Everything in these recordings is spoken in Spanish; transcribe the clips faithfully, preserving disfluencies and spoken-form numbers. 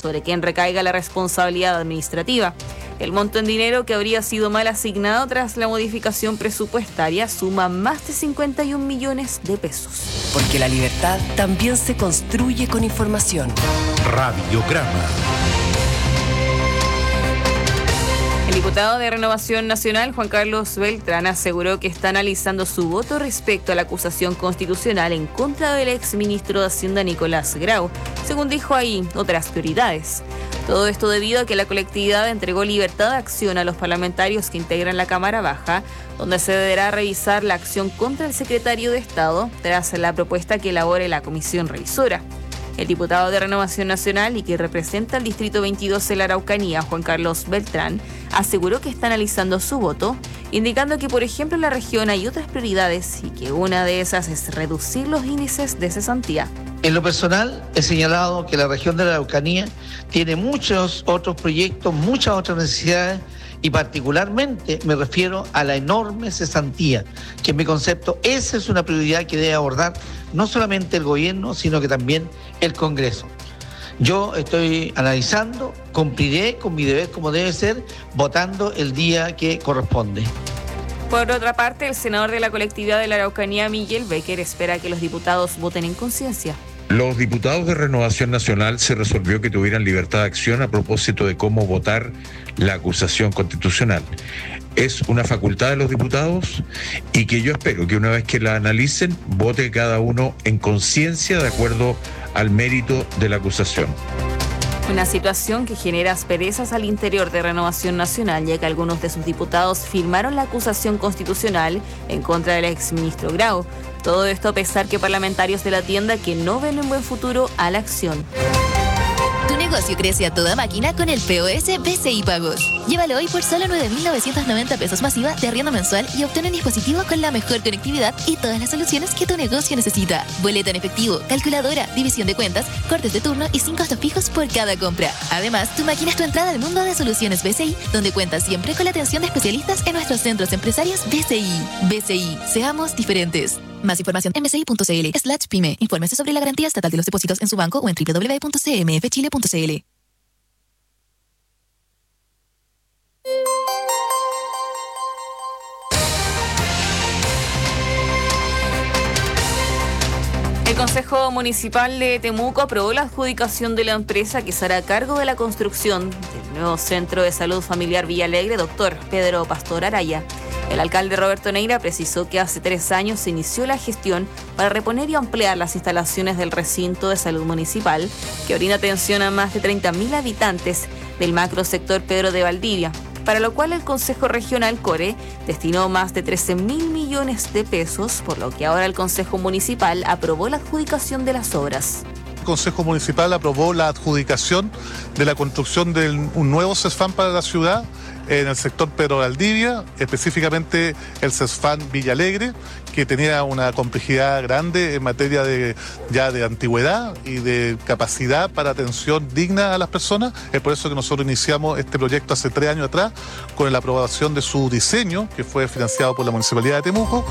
sobre quien recaiga la responsabilidad administrativa. El monto en dinero que habría sido mal asignado tras la modificación presupuestaria suma más de cincuenta y un millones de pesos. Porque la libertad también se construye con información. Radiograma. El diputado de Renovación Nacional, Juan Carlos Beltrán, aseguró que está analizando su voto respecto a la acusación constitucional en contra del exministro de Hacienda, Nicolás Grau. Según dijo ahí, otras prioridades. Todo esto debido a que la colectividad entregó libertad de acción a los parlamentarios que integran la Cámara Baja, donde se deberá revisar la acción contra el secretario de Estado tras la propuesta que elabore la comisión revisora. El diputado de Renovación Nacional y que representa el Distrito veintidós de la Araucanía, Juan Carlos Beltrán, aseguró que está analizando su voto, indicando que, por ejemplo, en la región hay otras prioridades y que una de esas es reducir los índices de cesantía. En lo personal, he señalado que la región de la Araucanía tiene muchos otros proyectos, muchas otras necesidades y particularmente me refiero a la enorme cesantía, que en mi concepto esa es una prioridad que debe abordar no solamente el gobierno, sino que también el Congreso. Yo estoy analizando, cumpliré con mi deber como debe ser, votando el día que corresponde. Por otra parte, el senador de la colectividad de la Araucanía, Miguel Becker, espera que los diputados voten en conciencia. Los diputados de Renovación Nacional se resolvió que tuvieran libertad de acción a propósito de cómo votar la acusación constitucional. Es una facultad de los diputados y que yo espero que una vez que la analicen, vote cada uno en conciencia de acuerdo al mérito de la acusación. Una situación que genera asperezas al interior de Renovación Nacional, ya que algunos de sus diputados firmaron la acusación constitucional en contra del exministro Grau. Todo esto a pesar que parlamentarios de la tienda que no ven un buen futuro a la acción. Tu negocio crece a toda máquina con el P O S B C I Pagos. Llévalo hoy por solo nueve mil novecientos noventa pesos masiva de arriendo mensual y obtén un dispositivo con la mejor conectividad y todas las soluciones que tu negocio necesita. Boleta en efectivo, calculadora, división de cuentas, cortes de turno y sin costos fijos por cada compra. Además, tu máquina es tu entrada al mundo de soluciones B C I, donde cuentas siempre con la atención de especialistas en nuestros centros empresarios B C I. B C I, seamos diferentes. Más información en bci.cl slash pyme. Infórmese sobre la garantía estatal de los depósitos en su banco o en doble u doble u doble u punto c m f chile punto c l. El Consejo Municipal de Temuco aprobó la adjudicación de la empresa que se hará cargo de la construcción del nuevo Centro de Salud Familiar Villa Alegre, doctor Pedro Pastor Araya. El alcalde Roberto Neira precisó que hace tres años se inició la gestión para reponer y ampliar las instalaciones del recinto de salud municipal, que brinda atención a más de treinta mil habitantes del macrosector Pedro de Valdivia, para lo cual el Consejo Regional Core destinó más de trece mil millones de pesos, por lo que ahora el Consejo Municipal aprobó la adjudicación de las obras. El Consejo Municipal aprobó la adjudicación de la construcción de un nuevo CESFAM para la ciudad en el sector Pedro Valdivia, específicamente el CESFAM Villa Alegre, que tenía una complejidad grande en materia de ya de antigüedad y de capacidad para atención digna a las personas. Es por eso que nosotros iniciamos este proyecto hace tres años atrás con la aprobación de su diseño, que fue financiado por la Municipalidad de Temuco.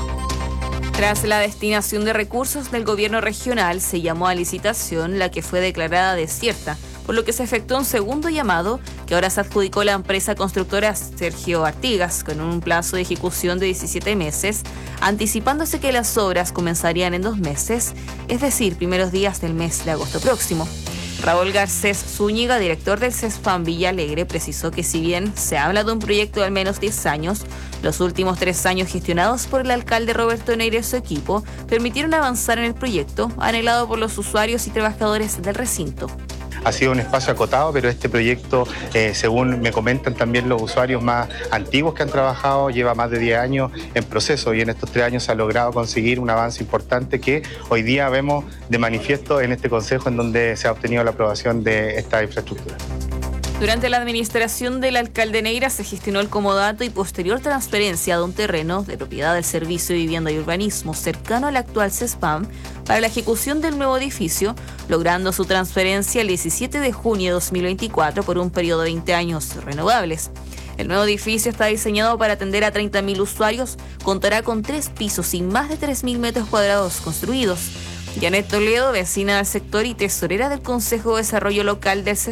Tras la destinación de recursos del gobierno regional, se llamó a licitación la que fue declarada desierta, por lo que se efectuó un segundo llamado que ahora se adjudicó la empresa constructora Sergio Artigas con un plazo de ejecución de diecisiete meses, anticipándose que las obras comenzarían en dos meses, es decir, primeros días del mes de agosto próximo. Raúl Garcés Zúñiga, director del CESFAM Villa Alegre, precisó que si bien se habla de un proyecto de al menos diez años, los últimos tres años gestionados por el alcalde Roberto Neira y su equipo permitieron avanzar en el proyecto anhelado por los usuarios y trabajadores del recinto. Ha sido un espacio acotado, pero este proyecto, eh, según me comentan también los usuarios más antiguos que han trabajado, lleva más de diez años en proceso y en estos tres años se ha logrado conseguir un avance importante que hoy día vemos de manifiesto en este consejo en donde se ha obtenido la aprobación de esta infraestructura. Durante la administración del alcalde Neira se gestionó el comodato y posterior transferencia de un terreno de propiedad del Servicio de Vivienda y Urbanismo cercano al actual CESFAM para la ejecución del nuevo edificio, logrando su transferencia el diecisiete de junio de dos mil veinticuatro por un periodo de veinte años renovables. El nuevo edificio está diseñado para atender a treinta mil usuarios, contará con tres pisos y más de tres mil metros cuadrados construidos. Janet Toledo, vecina del sector y tesorera del Consejo de Desarrollo Local del